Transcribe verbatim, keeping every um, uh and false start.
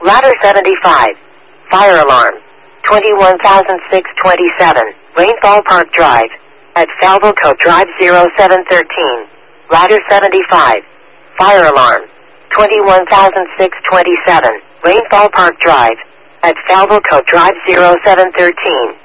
Ladder seventy-five. Fire alarm. twenty-one thousand six hundred twenty-seven. Rainfall Park Drive. At Falvoco Drive zero seven one three. Ladder seventy-five. Fire alarm. twenty-one thousand six hundred twenty-seven. Rainfall Park Drive. At Falvoco Drive zero seven one three.